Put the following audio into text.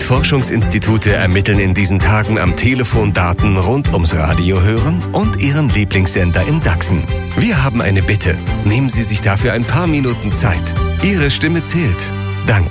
Marktforschungsinstitute ermitteln in diesen Tagen am Telefon Daten rund ums Radio hören und Ihren Lieblingssender in Sachsen. Wir haben eine Bitte. Nehmen Sie sich dafür ein paar Minuten Zeit. Ihre Stimme zählt.